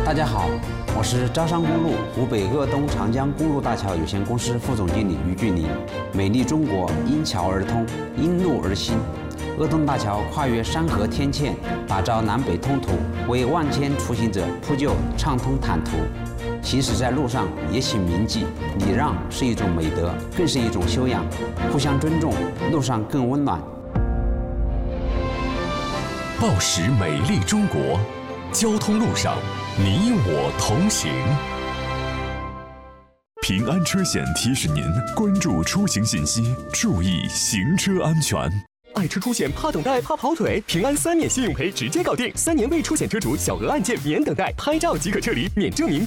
大家好，我是招商公路湖北鄂东长江公路大桥有限公司副总经理于俊林。美丽中国因桥而通，因路而兴。鄂东大桥跨越山河天堑，打造南北通途，为万千出行者铺就畅通坦途。行驶在路上也请铭记，礼让是一种美德，更是一种修养。互相尊重，路上更温暖。 报时美丽中国，交通路上你我同行。 平安车险提示您关注出行信息，注意行车安全。 爱车出险怕等待怕跑腿，平安3年信用赔直接搞定，3年未出险车主小额案件免等待，拍照即可撤离，免证明，